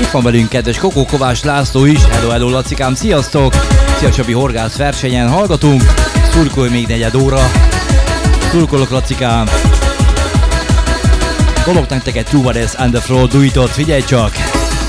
Itt van velünk kedves Kokó Kovács László is. Hello Lacikám, sziasztok! Szia Csabi, horgász versenyen hallgatunk. Szurkolj még 4 óra. Szurkolok Lacikám. Tolok nektek egy Two Brothers and the Floor, do it ott, figyelj csak!